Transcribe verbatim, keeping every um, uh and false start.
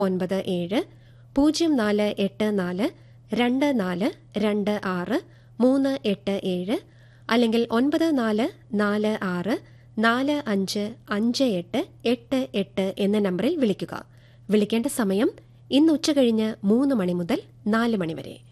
ഒൻപത് ഏഴ് പൂജ്യം നാല് എട്ട് നാല് രണ്ട് നാല് രണ്ട് ആറ് മൂന്ന് എട്ട് ഏഴ് അല്ലെങ്കിൽ ഒൻപത് നാല് നാല് ആറ് നാല് അഞ്ച് അഞ്ച് എട്ട് എട്ട് എട്ട് എന്ന നമ്പറിൽ വിളിക്കുക. വിളിക്കേണ്ട സമയം ഇന്ന് ഉച്ചകഴിഞ്ഞ് മൂന്ന് മണി മുതൽ നാല് മണി വരെ.